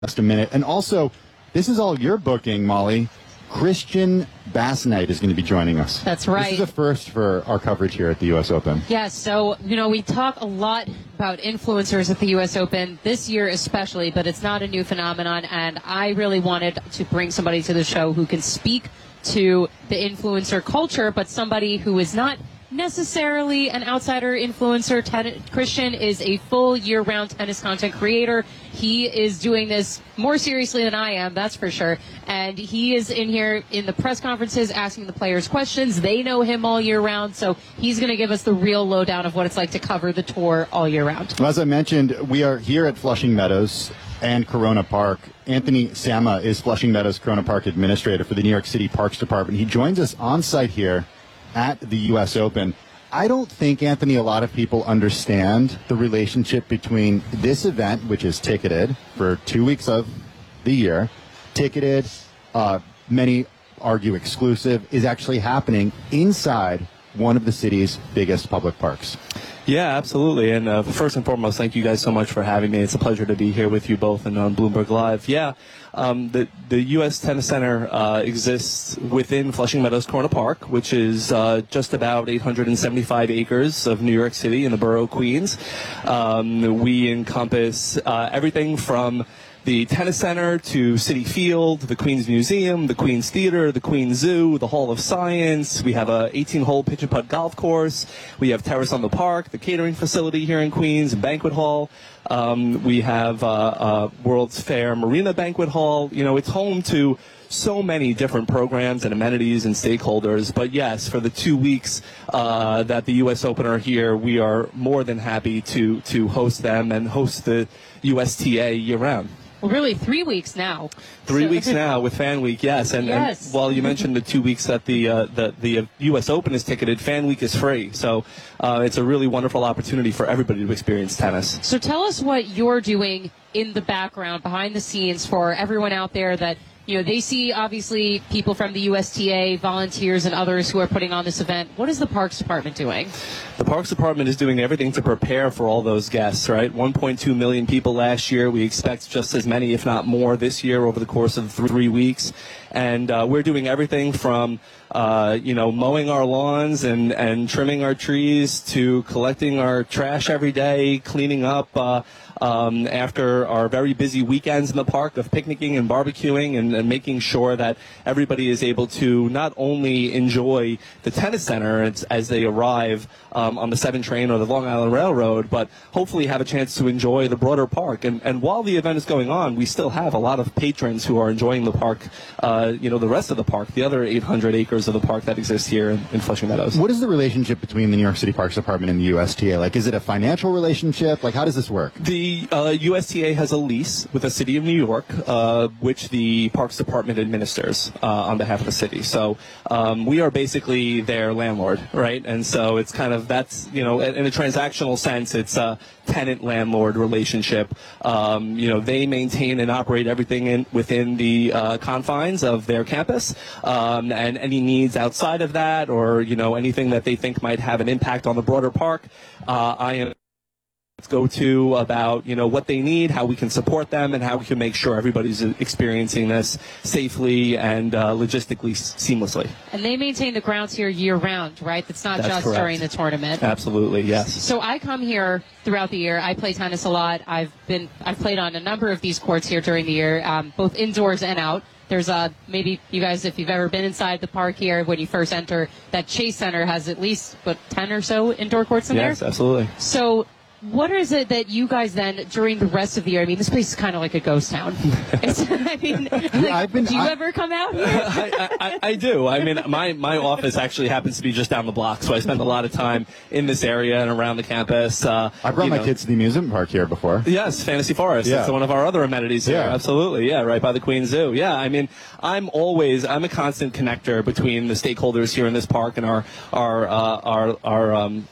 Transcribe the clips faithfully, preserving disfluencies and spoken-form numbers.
just a minute. And also, this is all your booking, Molly. Christian Bassnight is going to be joining us. That's right. This is a first for our coverage here at the U S Open. Yes, so, you know, we talk a lot about influencers at the U S Open, this year especially, but it's not a new phenomenon, and I really wanted to bring somebody to the show who can speak to the influencer culture, but somebody who is not necessarily an outsider influencer. Ten- Christian is a full year-round tennis content creator. He is doing this more seriously than I am, that's for sure. And he is in here in the press conferences asking the players questions. They know him all year round, so he's going to give us the real lowdown of what it's like to cover the tour all year round. Well, as I mentioned, we are here at Flushing Meadows and Corona Park. Anthony Sama is Flushing Meadows Corona Park administrator for the New York City Parks Department. He joins us on site here at the U S Open. I don't think, Anthony, a lot of people understand the relationship between this event, which is ticketed for two weeks of the year, ticketed, uh, many argue exclusive, is actually happening inside one of the city's biggest public parks. Yeah, absolutely. And uh, first and foremost, thank you guys so much for having me. It's a pleasure to be here with you both and on Bloomberg Live. Yeah, um, the, the U S Tennis Center uh, exists within Flushing Meadows Corona Park, which is uh, just about eight hundred seventy-five acres of New York City in the borough of Queens. Um, we encompass uh, everything from the tennis center to Citi Field, the Queens Museum, the Queens Theater, the Queens Zoo, the Hall of Science. We have a eighteen hole pitch and putt golf course. We have Terrace on the Park, the catering facility here in Queens, and banquet hall. Um, we have uh, uh, World's Fair Marina Banquet Hall. You know, it's home to so many different programs and amenities and stakeholders. But yes, for the two weeks uh, that the U S Open are here, we are more than happy to to host them and host the U S T A year-round. Well, really, three weeks now. Three so, weeks now with Fan Week, yes. And, yes. and while you mentioned the two weeks that the uh, the, the U S Open is ticketed, Fan Week is free. So uh, it's a really wonderful opportunity for everybody to experience tennis. So tell us what you're doing in the background, behind the scenes, for everyone out there that, you know, they see, obviously, people from the U S T A, volunteers, and others who are putting on this event. What is the Parks Department doing? The Parks Department is doing everything to prepare for all those guests, right? one point two million people last year. We expect just as many, if not more, this year over the course of three weeks. And uh, we're doing everything from, uh, you know, mowing our lawns and, and trimming our trees to collecting our trash every day, cleaning up uh, um, after our very busy weekends in the park of picnicking and barbecuing and, and making sure that everybody is able to not only enjoy the tennis center as, as they arrive um, on the seven train or the Long Island Railroad, but hopefully have a chance to enjoy the broader park. And, and while the event is going on, we still have a lot of patrons who are enjoying the park, uh, you know, the rest of the park, the other eight hundred acres of the park that exists here in, in Flushing Meadows. What is the relationship between the New York City Parks Department and the U S T A? Like, is it a financial relationship? Like, how does this work? The uh, U S T A has a lease with the City of New York, uh, which the Parks Department administers uh, on behalf of the city. So um, we are basically their landlord, right? And so it's kind of, that's, you know, in a transactional sense, it's a tenant-landlord relationship. Um, you know, they maintain and operate everything in, within the uh, confines of their campus, um, and any needs outside of that, or, you know, anything that they think might have an impact on the broader park, uh, I am go to about, you know, what they need, how we can support them, and how we can make sure everybody's experiencing this safely and uh, logistically seamlessly. And they maintain the grounds here year-round, right? That's not That's just correct. during the tournament. Absolutely, yes. So I come here throughout the year. I play tennis a lot. I've been I've played on a number of these courts here during the year, um, both indoors and out. There's a, maybe you guys, if you've ever been inside the park here, when you first enter, that Chase Center has at least, what, ten or so indoor courts in yes, there? Yes, absolutely. So what is it that you guys then, during the rest of the year, I mean, this place is kind of like a ghost town. It's, I mean, like, I've been, do you I, ever come out here? I, I, I do. I mean, my, my office actually happens to be just down the block, so I spend a lot of time in this area and around the campus. Uh, I brought my know. kids to the amusement park here before. Yes, Fantasy Forest. Yeah. That's one of our other amenities here. Yeah. Absolutely. Yeah, right by the Queens Zoo. Yeah, I mean, I'm always, I'm a constant connector between the stakeholders here in this park and our, our, uh, our, our, um,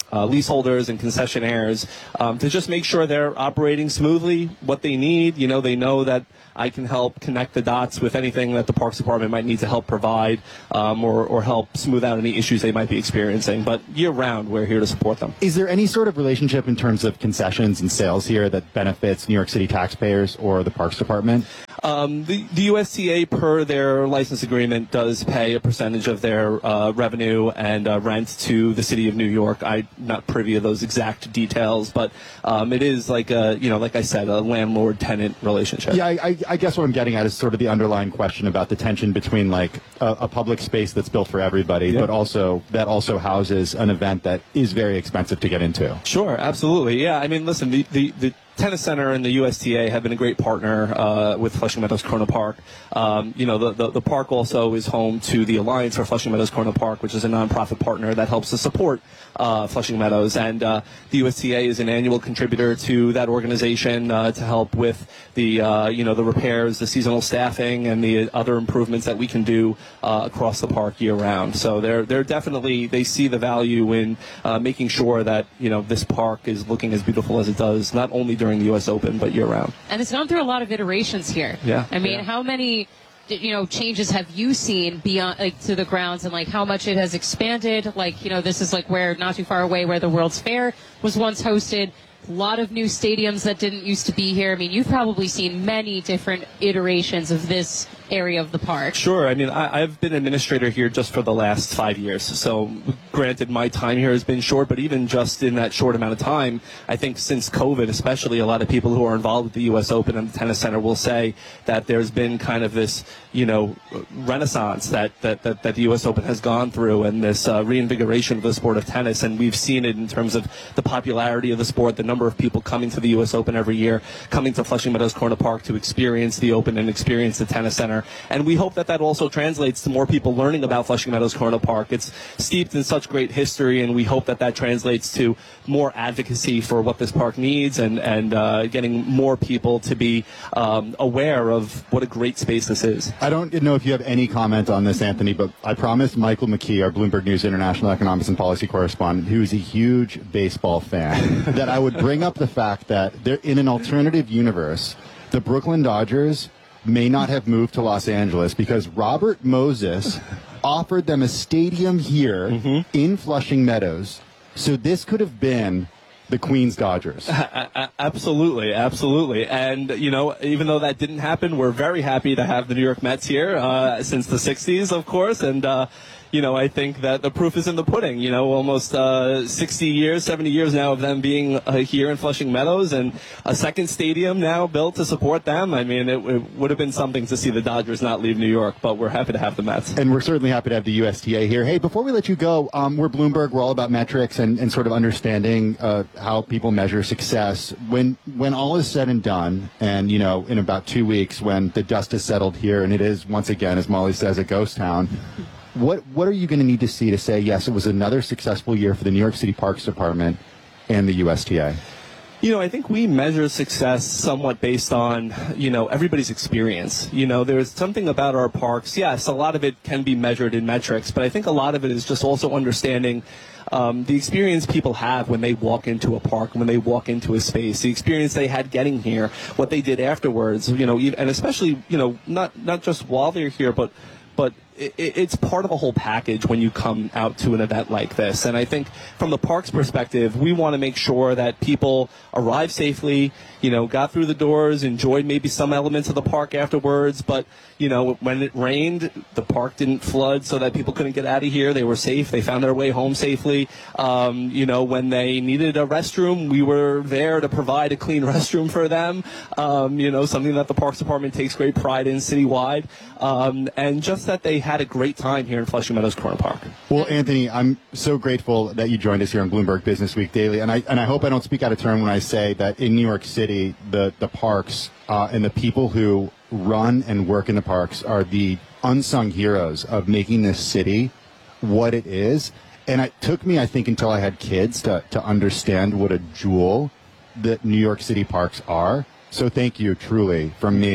uh, leaseholders and concessionaires um, to just make sure they're operating smoothly, what they need. You know, they know that I can help connect the dots with anything that the Parks Department might need to help provide um, or, or help smooth out any issues they might be experiencing. But year-round, we're here to support them. Is there any sort of relationship in terms of concessions and sales here that benefits New York City taxpayers or the Parks Department? Um, the, the U S T A, per their license agreement, does pay a percentage of their uh, revenue and uh, rent to the City of New York. I'm not privy to those exact details, but um, it is like a, you know, like I said, a landlord-tenant relationship. Yeah, I, I, I guess what I'm getting at is sort of the underlying question about the tension between like a, a public space that's built for everybody, Yeah. but also that also houses an event that is very expensive to get into. Sure, absolutely. Yeah, I mean, listen, the, the, the Tennis Center and the U S T A have been a great partner uh, with Flushing Meadows Corona Park. Um, you know, the, the, the park also is home to the Alliance for Flushing Meadows Corona Park, which is a nonprofit partner that helps to support uh, Flushing Meadows. And uh, the U S T A is an annual contributor to that organization uh, to help with the, uh, you know, the repairs, the seasonal staffing, and the other improvements that we can do uh, across the park year-round. So they're, they're definitely, they see the value in uh, making sure that, you know, this park is looking as beautiful as it does, not only during during the U S Open, but year-round. And it's gone through a lot of iterations here. Yeah. I mean, yeah. how many, you know, changes have you seen beyond, like, to the grounds, and like how much it has expanded? Like, you know, this is like where, not too far away, where the World's Fair was once hosted. A lot of new stadiums that didn't used to be here. I mean, you've probably seen many different iterations of this area of the park. Sure. I mean, I, I've been administrator here just for the last five years. So, granted, my time here has been short, but even just in that short amount of time, I think since COVID, especially, a lot of people who are involved with the U S Open and the Tennis Center will say that there's been kind of this, you know, renaissance that, that, that, that the U S Open has gone through, and this uh, reinvigoration of the sport of tennis. And we've seen it in terms of the popularity of the sport, the number of people coming to the U S Open every year, coming to Flushing Meadows Corona Park to experience the Open and experience the Tennis Center. And we hope that that also translates to more people learning about Flushing Meadows Corona Park. It's steeped in such great history, and we hope that that translates to more advocacy for what this park needs, and, and uh, getting more people to be um, aware of what a great space this is. I don't know if you have any comment on this, Anthony, but I promised Michael McKee, our Bloomberg News International Economics and Policy correspondent, who's a huge baseball fan, that I would bring up the fact that they're in an alternative universe. The Brooklyn Dodgers may not have moved to Los Angeles because Robert Moses offered them a stadium here mm-hmm. in Flushing Meadows. So this could have been the Queens Dodgers. Absolutely, absolutely. And, you know, even though that didn't happen, we're very happy to have the New York Mets here uh, since the sixties, of course. And, uh, you know, I think that the proof is in the pudding. You know, almost uh, sixty years, seventy years now of them being uh, here in Flushing Meadows, and a second stadium now built to support them. I mean, it, it would have been something to see the Dodgers not leave New York, but we're happy to have the Mets. And we're certainly happy to have the U S T A here. Hey, before we let you go, um, we're Bloomberg. We're all about metrics and, and sort of understanding uh, how people measure success. When when all is said and done, and, you know, in about two weeks when the dust has settled here, and it is, once again, as Molly says, a ghost town, What what are you going to need to see to say, yes, it was another successful year for the New York City Parks Department and the U S T A? You know, I think we measure success somewhat based on, you know, everybody's experience. You know, there's something about our parks. Yes, a lot of it can be measured in metrics, but I think a lot of it is just also understanding um, the experience people have when they walk into a park, when they walk into a space, the experience they had getting here, what they did afterwards, you know, and especially, you know, not, not just while they're here, but but it's part of a whole package when you come out to an event like this. And I think from the park's perspective, we want to make sure that people arrive safely, you know, got through the doors, enjoyed maybe some elements of the park afterwards, but, you know, when it rained, the park didn't flood so that people couldn't get out of here. They were safe. They found their way home safely. Um, you know, when they needed a restroom, we were there to provide a clean restroom for them, um, you know, something that the Parks Department takes great pride in citywide. Um, and just that they had a great time here in Flushing Meadows Corona Park. Well, Anthony, I'm so grateful that you joined us here on Bloomberg Business Week Daily, and I and I hope I don't speak out of turn when I say that in New York City, the the parks uh, and the people who run and work in the parks are the unsung heroes of making this city what it is. And it took me, I think, until I had kids to to understand what a jewel that New York City parks are. So thank you, truly, from me,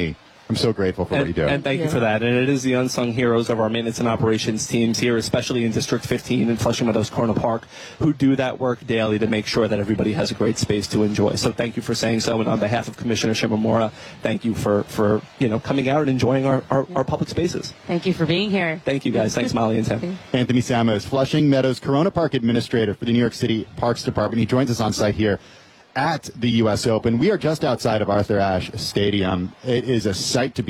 I'm so grateful for and, what you do. And thank Yeah. you for that. And it is the unsung heroes of our maintenance and operations teams here, especially in District fifteen in Flushing Meadows Corona Park, who do that work daily to make sure that everybody has a great space to enjoy. So thank you for saying so. And on behalf of Commissioner Shimomura, thank you for, for you know coming out and enjoying our, our, our public spaces. Thank you for being here. Thank you, guys. Thanks, Molly and Tim. Anthony Sama is Flushing Meadows Corona Park Administrator for the New York City Parks Department. He joins us on site here at the U S Open. We are just outside of Arthur Ashe Stadium. It is a sight to be